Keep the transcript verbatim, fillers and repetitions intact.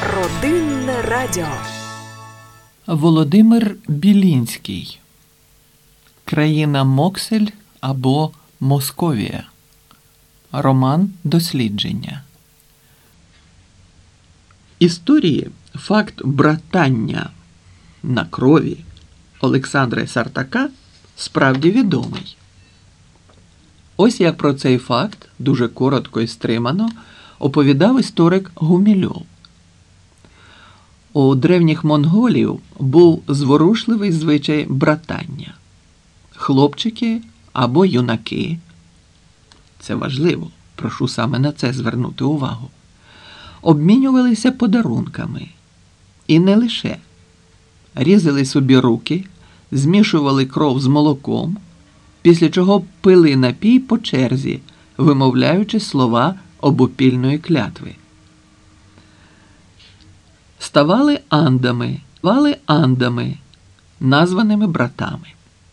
Родинне радіо. Володимир Білінський. Країна Моксель або Московія. Роман дослідження. Історії факт братання на крові Олександра Сартака справді відомий. Ось як про цей факт, дуже коротко і стримано, оповідав історик Гумільов. У древніх монголів був зворушливий звичай братання. Хлопчики або юнаки, це важливо, прошу саме на це звернути увагу, обмінювалися подарунками. І не лише. Різали собі руки, змішували кров з молоком, після чого пили напій по черзі, вимовляючи слова обопільної клятви. Ставали андами, ставали андами, названими братами.